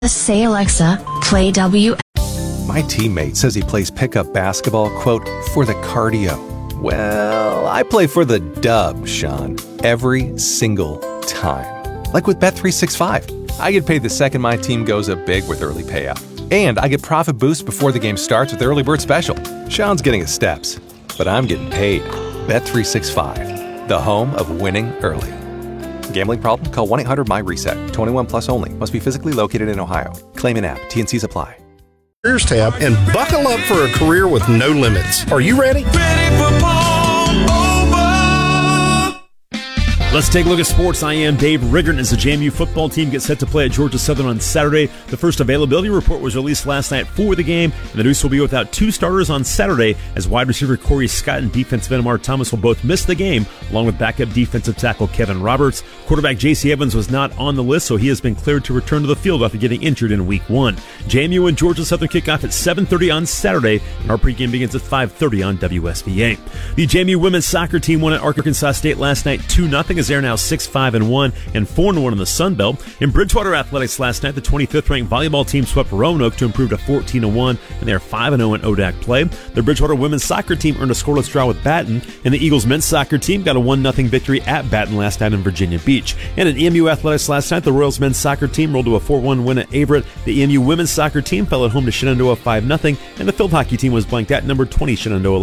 Say, Alexa, play W. My teammate says he plays pickup basketball, quote, for the cardio. Well, I play for the dub, Sean, every single time. Like with Bet365. I get paid the second my team goes up big with early payout. And I get profit boost before the game starts with early bird special. Sean's getting his steps, but I'm getting paid. Bet365, the home of winning early. Gambling problem? Call 1-800-MY-RESET. 21 plus only. Must be physically located in Ohio. Claim in app. T&Cs apply. Careers tab and buckle up for a career with no limits. Are you ready? Ready for Let's take a look at sports. I am Dave Riggert as the JMU football team gets set to play at Georgia Southern on Saturday. The first availability report was released last night for the game, and the Deuce will be without two starters on Saturday as wide receiver Corey Scott and defensive end Amar Thomas will both miss the game, along with backup defensive tackle Kevin Roberts. Quarterback J.C. Evans was not on the list, so he has been cleared to return to the field after getting injured in Week 1. JMU and Georgia Southern kick off at 7:30 on Saturday, and our pregame begins at 5:30 on WSVA. The JMU women's soccer team won at Arkansas State last night 2-0 as they're now 6-5-1 and 4-1 in the Sun Belt. In Bridgewater Athletics last night, the 25th ranked volleyball team swept Roanoke to improve to 14-1, and they are 5-0 in ODAC play. The Bridgewater women's soccer team earned a scoreless draw with Baton, and the Eagles men's soccer team got a 1-0 victory at Baton last night in Virginia Beach. And in EMU Athletics last night, the Royals men's soccer team rolled to a 4-1 win at Averett. The EMU women's soccer team fell at home to Shenandoah 5-0, and the field hockey team was blanked at number 20 Shenandoah